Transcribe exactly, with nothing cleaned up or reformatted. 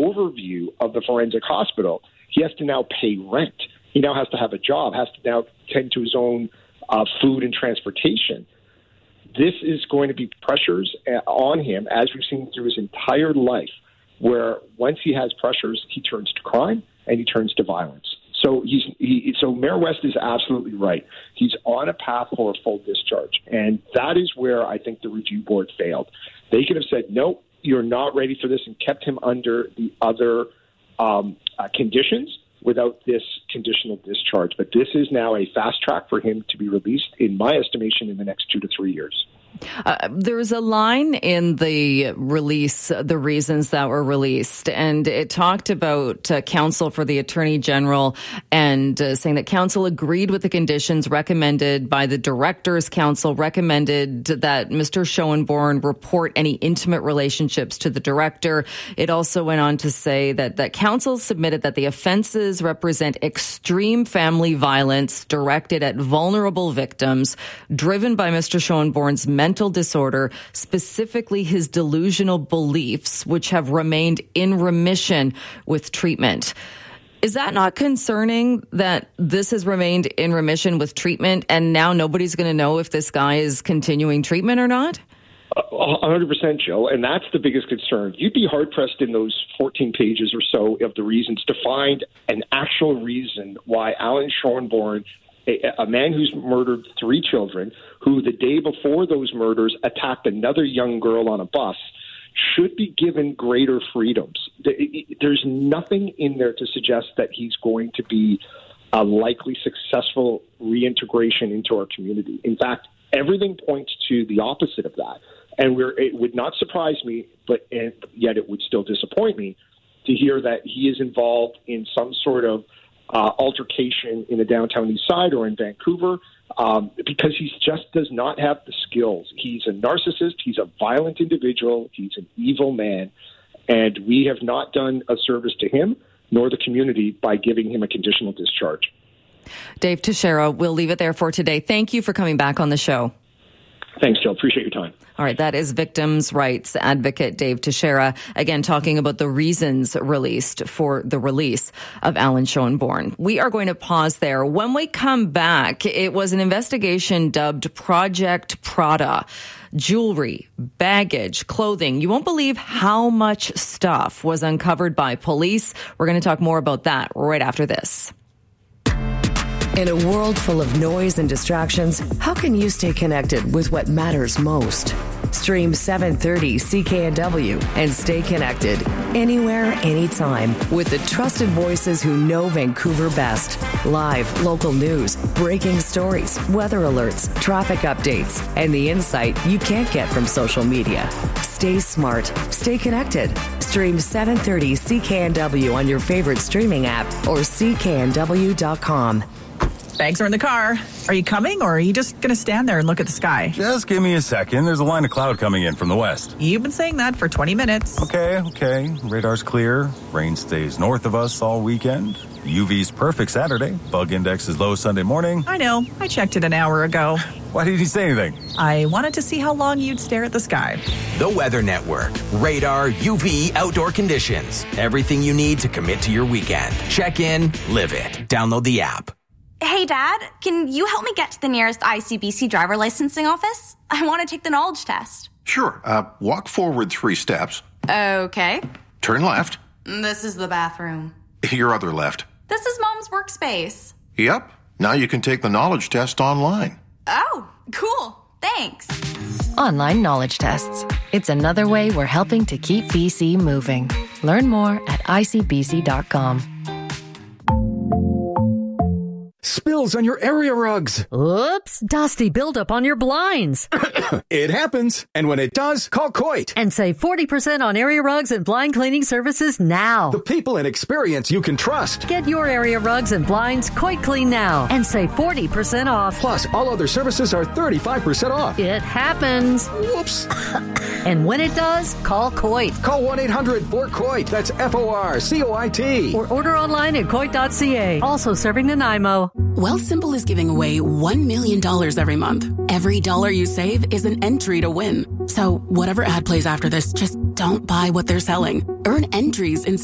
overview of the forensic hospital, he has to now pay rent. He now has to have a job, has to now tend to his own uh, food and transportation. This is going to be pressures on him, as we've seen through his entire life, where once he has pressures, he turns to crime and he turns to violence. So he's he, so Mayor West is absolutely right. He's on a path for a full discharge, and that is where I think the review board failed. They could have said, no, you're not ready for this, and kept him under the other um, uh, conditions without this conditional discharge. But this is now a fast track for him to be released, in my estimation, in the next two to three years. Uh, there's a line in the release, the reasons that were released, and it talked about uh, counsel for the Attorney General and uh, saying that counsel agreed with the conditions recommended by the Directors' Council, recommended that Mister Schoenborn report any intimate relationships to the director. It also went on to say that, that counsel submitted that the offenses represent extreme family violence directed at vulnerable victims, driven by Mister Schoenborn's mental disorder, specifically his delusional beliefs, which have remained in remission with treatment. Is that not concerning that this has remained in remission with treatment and now nobody's going to know if this guy is continuing treatment or not? one hundred percent, Joe, and that's the biggest concern. You'd be hard-pressed in those fourteen pages or so of the reasons to find an actual reason why Alan Schoenborn, a, a man who's murdered three children, who the day before those murders attacked another young girl on a bus, should be given greater freedoms. There's nothing in there to suggest that he's going to be a likely successful reintegration into our community. In fact, everything points to the opposite of that. And we're, it would not surprise me, but and yet it would still disappoint me to hear that he is involved in some sort of uh, altercation in the downtown east side or in Vancouver, um, because he just does not have the skills. He's a narcissist. He's a violent individual. He's an evil man. And we have not done a service to him nor the community by giving him a conditional discharge. Dave Teixeira, we'll leave it there for today. Thank you for coming back on the show. Thanks, Jill. Appreciate your time. All right. That is victims' rights advocate Dave Teixeira, again, talking about the reasons released for the release of Alan Schoenborn. We are going to pause there. When we come back, it was an investigation dubbed Project Prada. Jewelry, baggage, clothing. You won't believe how much stuff was uncovered by police. We're going to talk more about that right after this. In a world full of noise and distractions, how can you stay connected with what matters most? Stream seven thirty C K N W and stay connected anywhere, anytime with the trusted voices who know Vancouver best. Live, local news, breaking stories, weather alerts, traffic updates, and the insight you can't get from social media. Stay smart. Stay connected. Stream seven thirty C K N W on your favorite streaming app or C K N W dot com. Bags are in the car. Are you coming, or are you just going to stand there and look at the sky? Just give me a second. There's a line of cloud coming in from the west. You've been saying that for twenty minutes. Okay, okay. Radar's clear. Rain stays north of us all weekend. U V's perfect Saturday. Bug index is low Sunday morning. I know. I checked it an hour ago. Why didn't you say anything? I wanted to see how long you'd stare at the sky. The Weather Network. Radar, U V, outdoor conditions. Everything you need to commit to your weekend. Check in, live it. Download the app. Hey, Dad, can you help me get to the nearest I C B C driver licensing office? I want to take the knowledge test. Sure. Uh, walk forward three steps. Okay. Turn left. This is the bathroom. Your other left. This is Mom's workspace. Yep. Now you can take the knowledge test online. Oh, cool. Thanks. Online knowledge tests. It's another way we're helping to keep B C moving. Learn more at I C B C dot com. Spills on your area rugs. Oops, dusty buildup on your blinds. It happens. And when it does, call Coit. And save forty percent on area rugs and blind cleaning services now. The people and experience you can trust. Get your area rugs and blinds Coit Clean now and save forty percent off. Plus, all other services are thirty-five percent off. It happens. Whoops. And when it does, call Coit. Call one eight hundred four C O I T. That's F O R C O I T. Or order online at coit dot c a. Also serving Nanaimo. Wealthsimple is giving away one million dollars every month. Every dollar you save is an entry to win. So whatever ad plays after this, just don't buy what they're selling. Earn entries in